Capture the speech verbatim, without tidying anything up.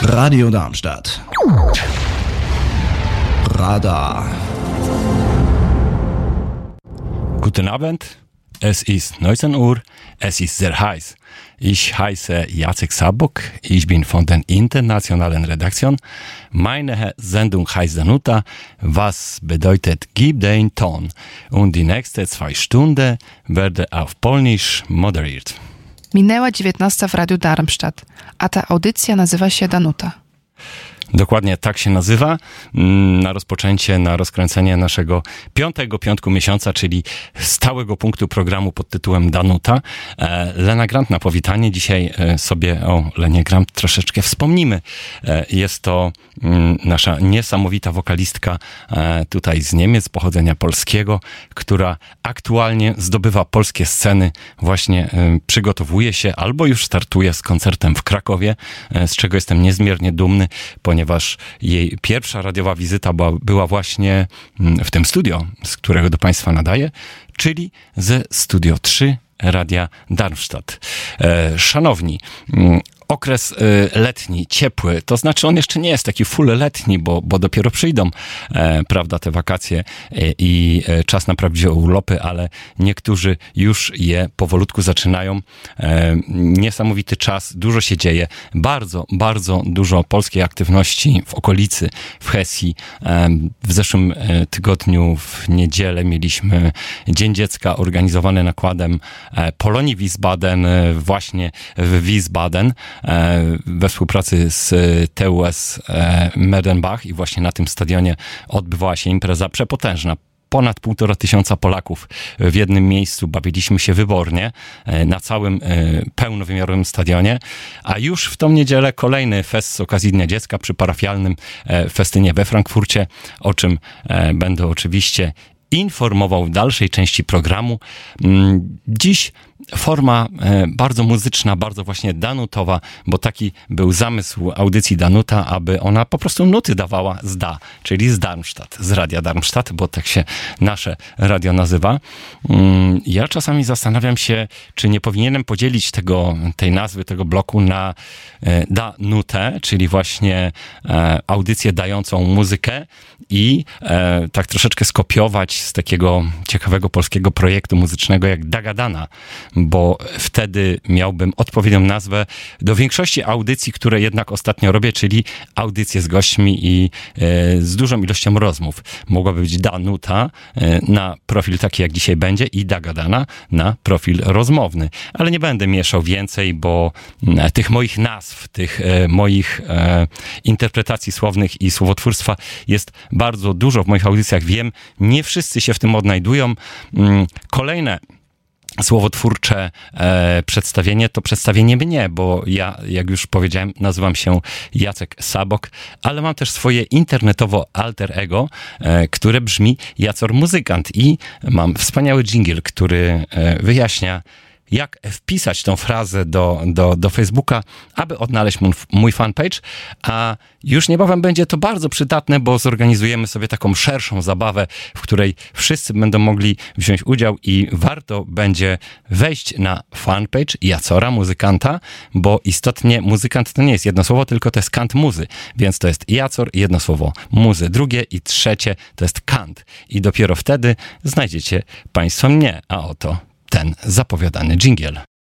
Radio Darmstadt. Radar. Guten Abend, es ist neunzehn Uhr, es ist sehr heiß. Ich heiße Jacek Sabok, ich bin von der internationalen Redaktion. Meine Sendung heißt Danuta, was bedeutet gib den Ton. Und die nächste zwei Stunden werde auf Polnisch moderiert. Minęła dziewiętnasta w Radiu Darmstadt, a ta audycja nazywa się Danuta. Dokładnie tak się nazywa, na rozpoczęcie, na rozkręcenie naszego piątego piątku miesiąca, czyli stałego punktu programu pod tytułem Danuta. Lena Grant na powitanie. Dzisiaj sobie o Lenie Grant troszeczkę wspomnimy. Jest to nasza niesamowita wokalistka tutaj z Niemiec, pochodzenia polskiego, która aktualnie zdobywa polskie sceny, właśnie przygotowuje się albo już startuje z koncertem w Krakowie, z czego jestem niezmiernie dumny, ponieważ jej pierwsza radiowa wizyta była, była właśnie w tym studio, z którego do Państwa nadaję, czyli ze Studio trzy Radia Darmstadt. E, szanowni, okres y, letni, ciepły, to znaczy on jeszcze nie jest taki full letni, bo, bo dopiero przyjdą, e, prawda, te wakacje e, i e, czas na prawdziwe urlopy, ale niektórzy już je powolutku zaczynają. E, niesamowity czas, dużo się dzieje, bardzo, bardzo dużo polskiej aktywności w okolicy, w Hesji. E, w zeszłym e, tygodniu, w niedzielę mieliśmy Dzień Dziecka organizowany nakładem e, Polonii Wiesbaden, e, właśnie w Wiesbaden, we współpracy z T U S Merdenbach i właśnie na tym stadionie odbywała się impreza przepotężna. Ponad półtora tysiąca Polaków w jednym miejscu, bawiliśmy się wybornie na całym pełnowymiarowym stadionie, a już w tą niedzielę kolejny fest z okazji Dnia Dziecka przy parafialnym festynie we Frankfurcie, o czym będę oczywiście informował w dalszej części programu. Dziś forma bardzo muzyczna, bardzo właśnie danutowa, bo taki był zamysł audycji Danuta, aby ona po prostu nuty dawała z da, czyli z Darmstadt, z Radia Darmstadt, bo tak się nasze radio nazywa. Ja czasami zastanawiam się, czy nie powinienem podzielić tego, tej nazwy, tego bloku na Danutę, czyli właśnie audycję dającą muzykę i tak troszeczkę skopiować z takiego ciekawego polskiego projektu muzycznego jak Dagadana, bo wtedy miałbym odpowiednią nazwę do większości audycji, które jednak ostatnio robię, czyli audycje z gośćmi i e, z dużą ilością rozmów. Mogłaby być Danuta e, na profil taki jak dzisiaj będzie i Dagadana na profil rozmowny. Ale nie będę mieszał więcej, bo e, tych moich nazw, tych e, moich e, interpretacji słownych i słowotwórstwa jest bardzo dużo w moich audycjach. Wiem, nie wszyscy się w tym odnajdują. Mm, kolejne słowotwórcze e, przedstawienie to przedstawienie mnie, bo ja, jak już powiedziałem, nazywam się Jacek Sabok, ale mam też swoje internetowo alter ego, e, które brzmi Jacor Muzykant i mam wspaniały dżingiel, który e, wyjaśnia, jak wpisać tą frazę do, do, do Facebooka, aby odnaleźć mój, mój fanpage, a już niebawem będzie to bardzo przydatne, bo zorganizujemy sobie taką szerszą zabawę, w której wszyscy będą mogli wziąć udział i warto będzie wejść na fanpage Jacora Muzykanta, bo istotnie muzykant to nie jest jedno słowo, tylko to jest kant muzy, więc to jest Jacor, jedno słowo muzy, drugie i trzecie to jest kant i dopiero wtedy znajdziecie Państwo mnie, a oto ten zapowiadany dżingiel.